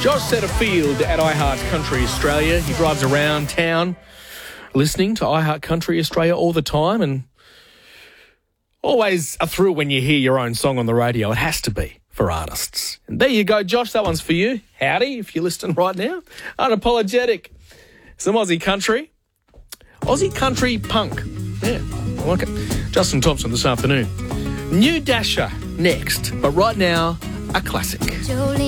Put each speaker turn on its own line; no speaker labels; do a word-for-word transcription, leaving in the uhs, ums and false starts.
Josh Setterfield at iHeart Country Australia. He drives around town listening to iHeart Country Australia all the time, and always a thrill when you hear your own song on the radio. It has to be for artists. And there you go, Josh. That one's for you. Howdy, if you're listening right now. Unapologetic. Some Aussie country. Aussie country punk. Yeah, I like it. Justin Thompson this afternoon. New Dasher next, but right now, a classic.